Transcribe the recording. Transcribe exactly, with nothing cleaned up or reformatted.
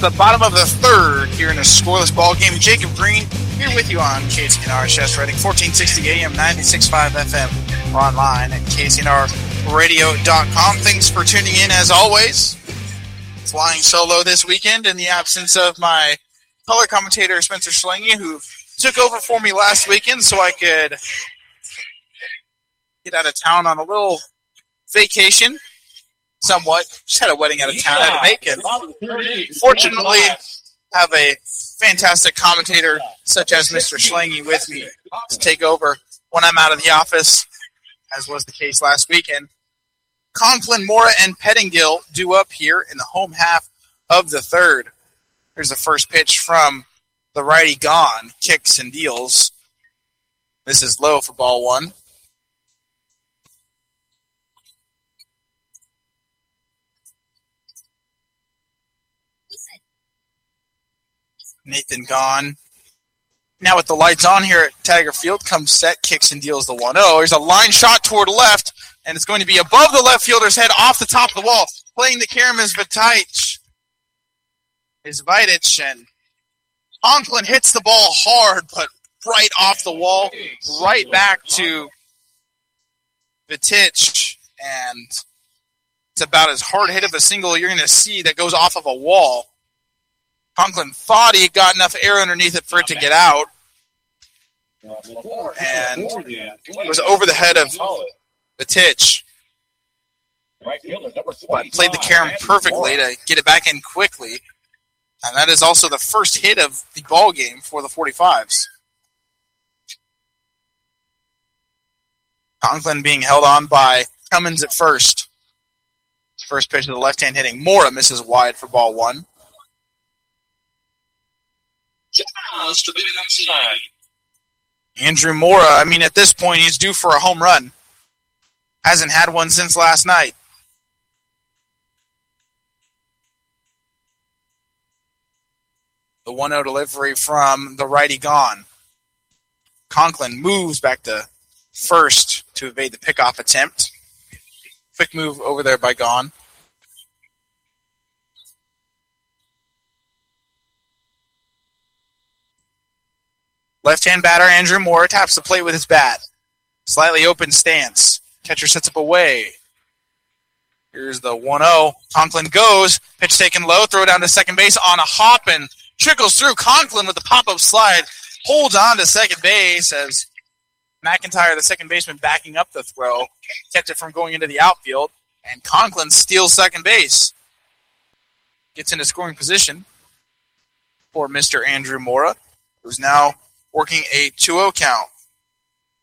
the bottom of the third here in a scoreless ball game. Jacob Green here with you on K C N R Chess Reading, fourteen sixty A M, ninety-six point five F M, or online at K C N R radio dot com. Thanks for tuning in as always. Flying solo this weekend in the absence of my color commentator Spencer Schlange, who took over for me last weekend so I could get out of town on a little vacation. Somewhat. Just had a wedding out of town. I had to make it. Fortunately, have a fantastic commentator such as Mister Schlange with me to take over when I'm out of the office, as was the case last weekend. Conklin, Mora, and Pettingill due up here in the home half of the third. Here's the first pitch from the righty Gone. Kicks and deals. This is low for ball one. Nathan Gone. Now with the lights on here at Taggart Field, comes set, kicks and deals the one oh. There's a line shot toward left, and it's going to be above the left fielder's head off the top of the wall. Playing the carom is Vitic. Is Vitic, and Conklin hits the ball hard, but right off the wall, right back to Vitic, and it's about as hard hit of a single you're going to see that goes off of a wall. Conklin thought he got enough air underneath it for it to get out. And it was over the head of Vitic. But played the carom perfectly to get it back in quickly. And that is also the first hit of the ball game for the forty-fives. Conklin being held on by Cummins at first. First pitch of the left-hand hitting. Mora misses wide for ball one. Andrew Mora, I mean, at this point, he's due for a home run. Hasn't had one since last night. The one oh delivery from the righty Gone. Conklin moves back to first to evade the pickoff attempt. Quick move over there by Gone. Left-hand batter Andrew Mora taps the plate with his bat. Slightly open stance. Catcher sets up away. Here's the one oh. Conklin goes. Pitch taken low. Throw down to second base on a hop and trickles through. Conklin with the pop-up slide. Holds on to second base as McIntyre, the second baseman, backing up the throw. Kept it from going into the outfield. And Conklin steals second base. Gets into scoring position for Mister Andrew Mora, who's now working a two oh count.